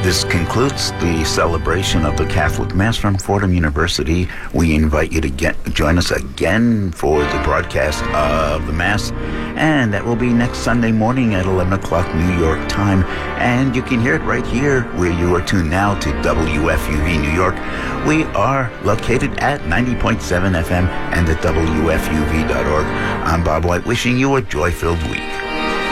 This concludes the celebration of the Catholic Mass from Fordham University. We invite you to join us again for the broadcast of the Mass, and that will be next Sunday morning at 11 o'clock New York time. And you can hear it right here where you are tuned now to WFUV New York. We are located at 90.7 FM and at WFUV.org. I'm Bob White, wishing you a joy-filled week.